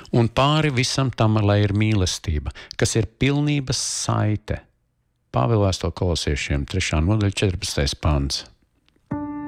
Un pāri visam tam, lai ir mīlestība, kas ir pilnības saite. Pāvila vēstule Kolosiešiem 3. nodaļa 14. pants.